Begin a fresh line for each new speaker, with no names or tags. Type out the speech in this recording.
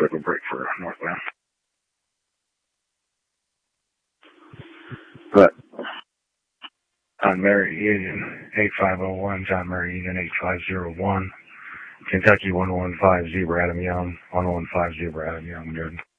circle break for northbound. But on Mary Union 8501, John Mary Union 8501, Kentucky 1150 Adam Young, 1150 Adam Young, good.